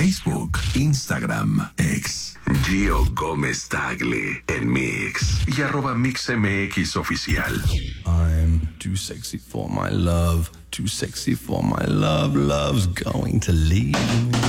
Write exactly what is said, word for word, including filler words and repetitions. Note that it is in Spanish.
Facebook, Instagram, X. Gio Gómez Tagle en Mix y arroba MixMX oficial. I'm too sexy for my love, too sexy for my love, love's going to leave me.